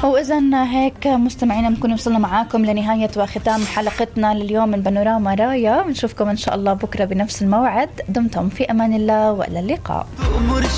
وإذا هيك مستمعينا بنكون وصلنا معاكم لنهاية وختام حلقتنا لليوم من بانوراما رايا. بنشوفكم إن شاء الله بكرة بنفس الموعد. دمتم في أمان الله وإلى اللقاء.